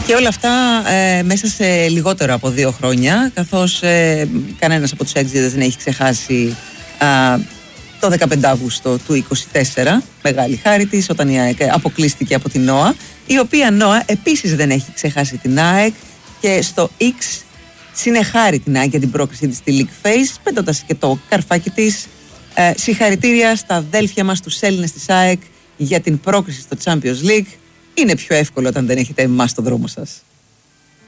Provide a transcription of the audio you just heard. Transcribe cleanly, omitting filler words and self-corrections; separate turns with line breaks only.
Και όλα αυτά μέσα σε λιγότερο από 2 χρόνια, καθώς κανένας από τους έξιδες δεν έχει ξεχάσει το 15 Αύγουστο του 24, μεγάλη χάρη της, όταν η ΑΕΚ αποκλείστηκε από την ΝΟΑ, η οποία ΝΟΑ επίσης δεν έχει ξεχάσει την ΑΕΚ και στο X συνεχάρει την ΑΕΚ για την πρόκριση της στη League Phase, πέτοντας και το καρφάκι της. Συγχαρητήρια στα αδέλφια μας, τους Έλληνες της ΑΕΚ, για την πρόκριση στο Champions League. Είναι πιο εύκολο όταν δεν έχετε εμάς στο δρόμο σας.